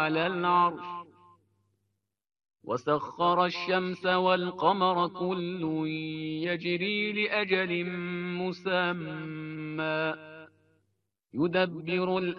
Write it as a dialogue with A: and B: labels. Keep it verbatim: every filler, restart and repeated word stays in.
A: على العرش وسخر الشمس والقمر كل يجري لأجل مسمى يدبر